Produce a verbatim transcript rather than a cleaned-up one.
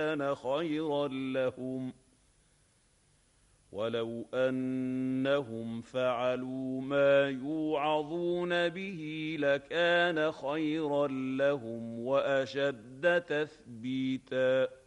لكان خيرا لهم ولو أنهم فعلوا ما يوعظون به لكان خيرا لهم وأشد تثبيتا